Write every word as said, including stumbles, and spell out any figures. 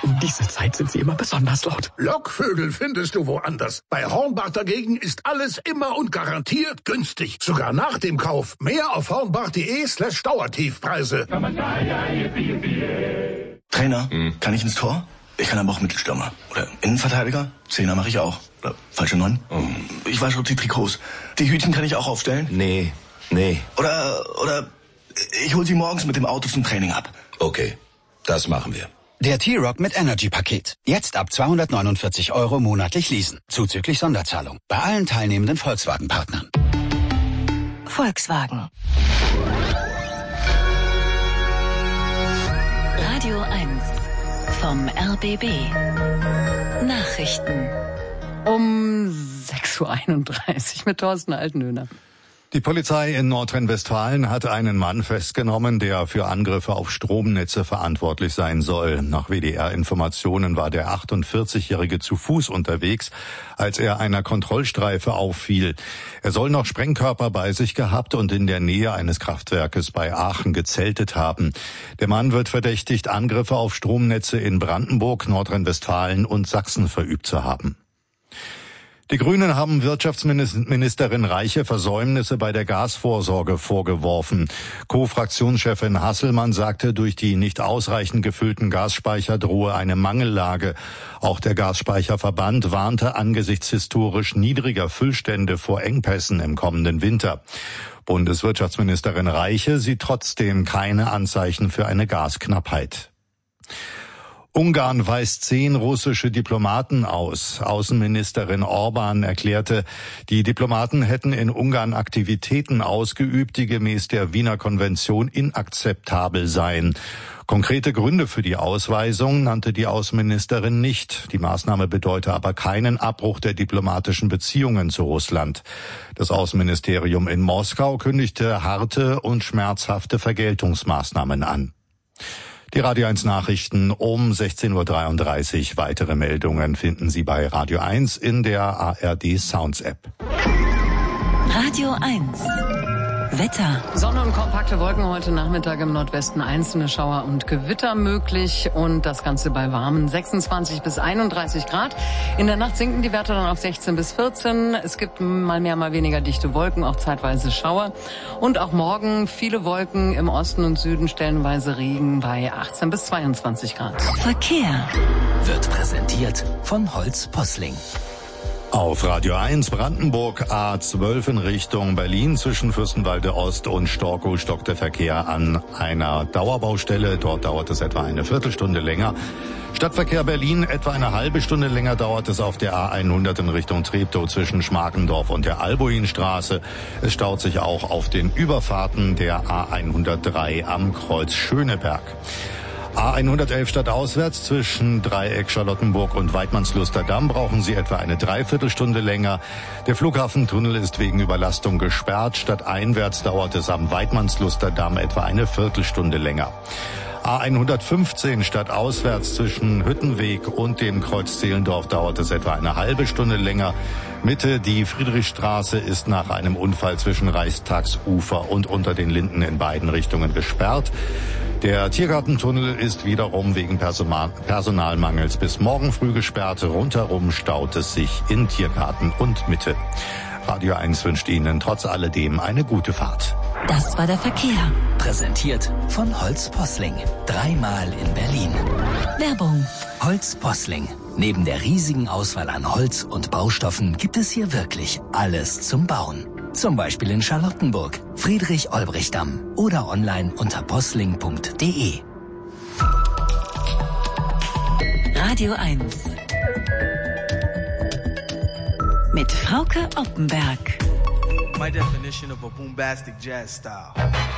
Um diese Zeit sind sie immer besonders laut. Lockvögel findest du woanders. Bei Hornbach dagegen ist alles immer und garantiert günstig. Sogar nach dem Kauf. Mehr auf hornbach.de slash Dauertiefpreise. Trainer, hm. kann ich ins Tor? Ich kann aber auch Mittelstürmer. Oder Innenverteidiger? Zehner mache ich auch. Oder falsche Neun? Oh. Ich wasche die Trikots. Die Hütchen kann ich auch aufstellen? Nee, nee. Oder, oder ich hol sie morgens mit dem Auto zum Training ab. Okay, das machen wir. Der T-Rock mit Energy-Paket. Jetzt ab zweihundertneunundvierzig Euro monatlich leasen. Zuzüglich Sonderzahlung. Bei allen teilnehmenden Volkswagen-Partnern. Volkswagen. Radio eins vom R B B. Nachrichten. Um sechs Uhr einunddreißig mit Thorsten Altenhöhner. Die Polizei in Nordrhein-Westfalen hat einen Mann festgenommen, der für Angriffe auf Stromnetze verantwortlich sein soll. Nach W D R-Informationen war der achtundvierzigjährige zu Fuß unterwegs, als er einer Kontrollstreife auffiel. Er soll noch Sprengkörper bei sich gehabt und in der Nähe eines Kraftwerkes bei Aachen gezeltet haben. Der Mann wird verdächtigt, Angriffe auf Stromnetze in Brandenburg, Nordrhein-Westfalen und Sachsen verübt zu haben. Die Grünen haben Wirtschaftsministerin Reiche Versäumnisse bei der Gasvorsorge vorgeworfen. Co-Fraktionschefin Hasselmann sagte, durch die nicht ausreichend gefüllten Gasspeicher drohe eine Mangellage. Auch der Gasspeicherverband warnte angesichts historisch niedriger Füllstände vor Engpässen im kommenden Winter. Bundeswirtschaftsministerin Reiche sieht trotzdem keine Anzeichen für eine Gasknappheit. Ungarn weist zehn russische Diplomaten aus. Außenministerin Orban erklärte, die Diplomaten hätten in Ungarn Aktivitäten ausgeübt, die gemäß der Wiener Konvention inakzeptabel seien. Konkrete Gründe für die Ausweisung nannte die Außenministerin nicht. Die Maßnahme bedeute aber keinen Abbruch der diplomatischen Beziehungen zu Russland. Das Außenministerium in Moskau kündigte harte und schmerzhafte Vergeltungsmaßnahmen an. Die Radio eins Nachrichten um sechzehn Uhr dreiunddreißig. Weitere Meldungen finden Sie bei Radio eins in der A R D Sounds App. Radio eins. Wetter. Sonne und kompakte Wolken heute Nachmittag im Nordwesten, einzelne Schauer und Gewitter möglich und das Ganze bei warmen sechsundzwanzig bis einunddreißig Grad. In der Nacht sinken die Werte dann auf sechzehn bis vierzehn. Es gibt mal mehr, mal weniger dichte Wolken, auch zeitweise Schauer. Und auch morgen viele Wolken im Osten und Süden, stellenweise Regen bei achtzehn bis zweiundzwanzig Grad. Verkehr wird präsentiert von Holz Posling. Auf Radio eins Brandenburg A zwölf in Richtung Berlin zwischen Fürstenwalde Ost und Storkow stockt der Verkehr an einer Dauerbaustelle. Dort dauert es etwa eine Viertelstunde länger. Stadtverkehr Berlin etwa eine halbe Stunde länger dauert es auf der A hundert in Richtung Treptow zwischen Schmarkendorf und der Albuinstraße. Es staut sich auch auf den Überfahrten der A hundertdrei am Kreuz Schöneberg. A hundertelf stadtauswärts zwischen Dreieck Charlottenburg und Weidmannsluster-Damm brauchen Sie etwa eine Dreiviertelstunde länger. Der Flughafentunnel ist wegen Überlastung gesperrt. Stadteinwärts dauert es am Weidmannsluster-Damm etwa eine Viertelstunde länger. A hundertfünfzehn stadtauswärts zwischen Hüttenweg und dem Kreuz Zehlendorf dauert es etwa eine halbe Stunde länger. Mitte, die Friedrichstraße ist nach einem Unfall zwischen Reichstagsufer und unter den Linden in beiden Richtungen gesperrt. Der Tiergartentunnel ist wiederum wegen Personalmangels bis morgen früh gesperrt. Rundherum staut es sich in Tiergarten und Mitte. Radio eins wünscht Ihnen trotz alledem eine gute Fahrt. Das war der Verkehr. Präsentiert von Holz Posling. Dreimal in Berlin. Werbung. Holz Posling. Neben der riesigen Auswahl an Holz und Baustoffen gibt es hier wirklich alles zum Bauen. Zum Beispiel in Charlottenburg, Friedrich-Olbrich-Damm oder online unter posling punkt de. Radio eins. Mit Frauke Oppenberg. My definition of a bombastic jazz style.